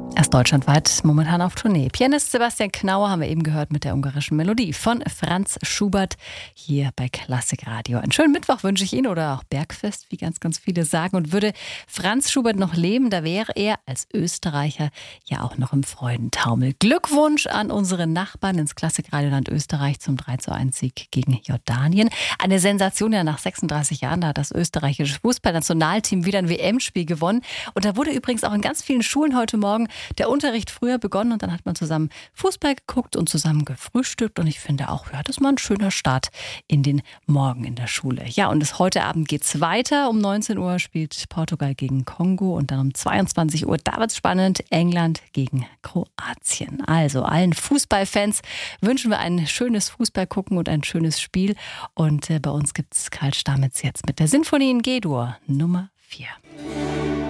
Er ist deutschlandweit momentan auf Tournee. Pianist Sebastian Knauer haben wir eben gehört mit der ungarischen Melodie von Franz Schubert hier bei Klassikradio. Einen schönen Mittwoch wünsche ich Ihnen oder auch Bergfest, wie ganz, ganz viele sagen. Und würde Franz Schubert noch leben, da wäre er als Österreicher ja auch noch im Freudentaumel. Glückwunsch an unsere Nachbarn ins Klassikradioland Österreich zum 3:1 Sieg gegen Jordanien. Eine Sensation ja nach 36 Jahren, da hat das österreichische Fußballnationalteam wieder ein WM-Spiel gewonnen. Und da wurde übrigens auch in ganz vielen Schulen heute Morgen der Unterricht früher begonnen und dann hat man zusammen Fußball geguckt und zusammen gefrühstückt. Und ich finde auch, ja, das ist mal ein schöner Start in den Morgen in der Schule. Ja, und heute Abend geht's weiter. Um 19 Uhr spielt Portugal gegen Kongo und dann um 22 Uhr, da wird's spannend, England gegen Kroatien. Also allen Fußballfans wünschen wir ein schönes Fußballgucken und ein schönes Spiel. Und bei uns gibt's Karl Stamitz jetzt mit der Sinfonie in G-Dur Nummer 4.